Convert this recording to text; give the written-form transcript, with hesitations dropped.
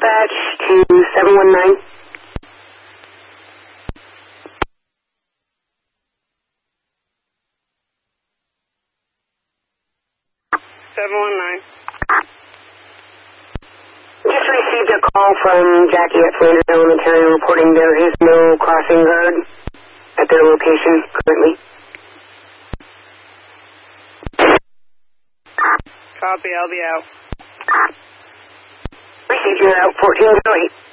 dispatch to 719. 719. Just received a call from Jackie at Flanders Elementary reporting there is no crossing guard at their location currently. Copy, I'll be out. Received you out 1408.